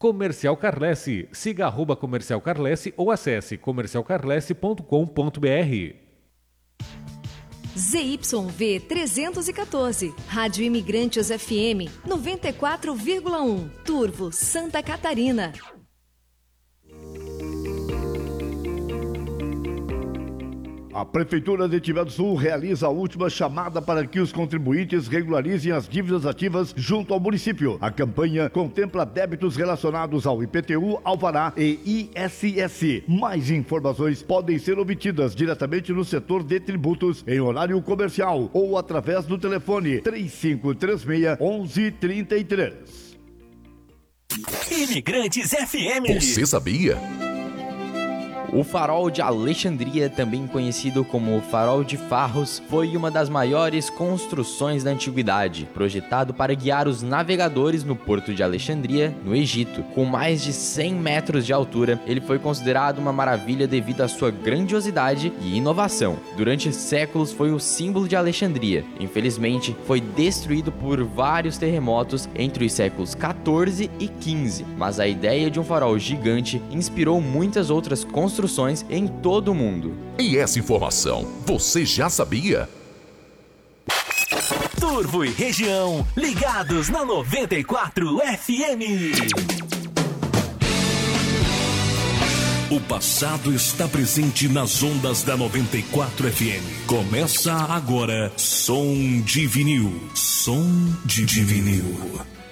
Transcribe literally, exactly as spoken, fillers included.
Comercial Carlesse. Siga arroba Comercial Carlesse ou acesse comercial carlesse ponto com ponto b r. Z Y V trezentos e quatorze, Rádio Imigrantes F M noventa e quatro vírgula um, Turvo, Santa Catarina. A Prefeitura de Timbé do Sul realiza a última chamada para que os contribuintes regularizem as dívidas ativas junto ao município. A campanha contempla débitos relacionados ao I P T U, Alvará e I S S. Mais informações podem ser obtidas diretamente no setor de tributos em horário comercial ou através do telefone três cinco três seis, um um três três. Imigrantes F M. Você sabia? O Farol de Alexandria, também conhecido como Farol de Farros, foi uma das maiores construções da antiguidade, projetado para guiar os navegadores no porto de Alexandria, no Egito. Com mais de cem metros de altura, ele foi considerado uma maravilha devido à sua grandiosidade e inovação. Durante séculos foi o símbolo de Alexandria. Infelizmente, foi destruído por vários terremotos entre os séculos quatorze e quinze, mas a ideia de um farol gigante inspirou muitas outras construções em todo o mundo. E essa informação, você já sabia? Turvo e região, ligados na noventa e quatro F M. O passado está presente nas ondas da noventa e quatro F M. Começa agora, Som de Vinil. Som de Vinil.